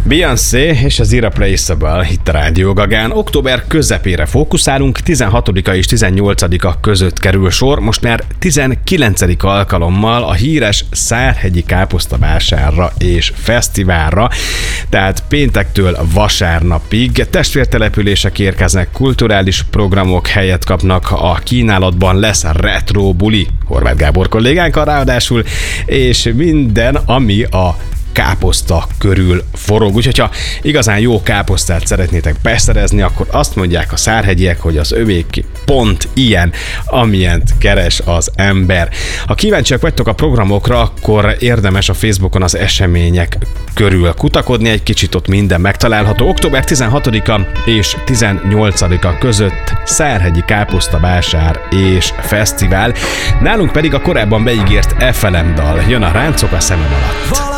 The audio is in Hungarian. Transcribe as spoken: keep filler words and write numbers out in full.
Beyoncé és az Irreplaceable itt a Rádió Gagán. Október közepére fókuszálunk, tizenhatodika és tizennyolcadika között kerül sor, most már tizenkilencedik alkalommal a híres Szárhegyi Káposztavásárra és fesztiválra, tehát péntektől vasárnapig. Testvértelepülések érkeznek, kulturális programok helyet kapnak, a kínálatban lesz retro buli, Horváth Gábor kollégánkkal ráadásul, és minden, ami a káposzta körül forog. Úgyhogy ha igazán jó káposztát szeretnétek beszerezni, akkor azt mondják a szárhegyiek, hogy az övék pont ilyen, amilyent keres az ember. Ha kíváncsiak vagytok a programokra, akkor érdemes a Facebookon az események körül kutakodni, egy kicsit ott minden megtalálható. Október tizenhatodika és tizennyolcadika között Szárhegyi Káposztavásár és fesztivál. Nálunk pedig a korábban beígért ef el em dal jön a Ráncok a szemem alatt.